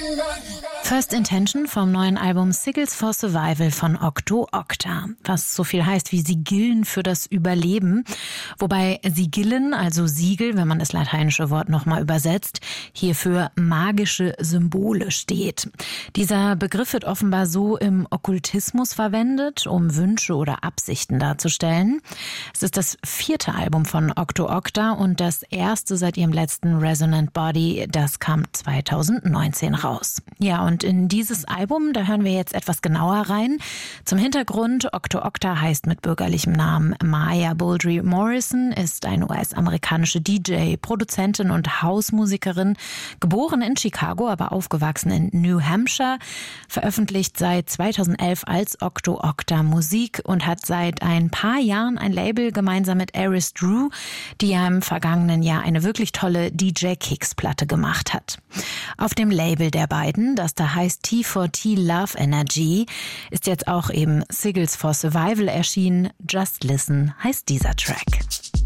First Intention vom neuen Album Sigils for Survival von Octo Octa, was so viel heißt wie Sigillen für das Überleben. Wobei Sigillen, also Siegel, wenn man das lateinische Wort nochmal übersetzt, hier für magische Symbole steht. Dieser Begriff wird offenbar so im Okkultismus verwendet, um Wünsche oder Absichten darzustellen. Es ist das 4. Album von Octo Octa und das erste seit ihrem letzten Resonant Body, das kam 2019 raus. Ja, und in dieses Album, da hören wir jetzt etwas genauer rein. Zum Hintergrund, Octo Octa heißt mit bürgerlichem Namen Maya Bouldry Morrison, ist eine US-amerikanische DJ, Produzentin und Hausmusikerin, geboren in Chicago, aber aufgewachsen in New Hampshire, veröffentlicht seit 2011 als Octo Octa Musik und hat seit ein paar Jahren ein Label gemeinsam mit Aris Drew, die ja im vergangenen Jahr eine wirklich tolle DJ-Kicks-Platte gemacht hat. Auf dem Label der beiden, das da heißt T4T Love Energy, ist jetzt auch eben Sigils for Survival erschienen. Just Listen heißt dieser Track.